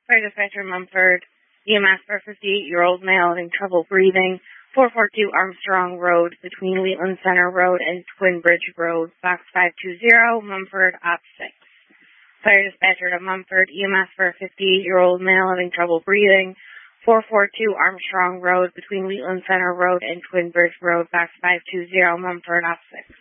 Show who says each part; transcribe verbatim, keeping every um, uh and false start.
Speaker 1: Fire dispatcher Mumford, E M S for a fifty-eight-year-old male having trouble breathing, four forty-two Armstrong Road between Wheatland Center Road and Twin Bridge Road, box five two zero, Mumford, op six. Fire dispatcher to Mumford, E M S for a fifty-eight-year-old male having trouble breathing, four forty-two Armstrong Road between Wheatland Center Road and Twin Bridge Road, box five two zero, Mumford, op six.